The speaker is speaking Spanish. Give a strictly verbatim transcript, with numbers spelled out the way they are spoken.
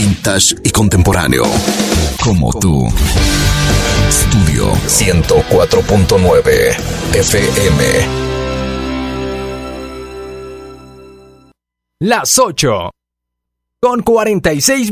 vintage y contemporáneo. Como tú. Estudio ciento cuatro punto nueve F M. Las ocho con cuarenta y seis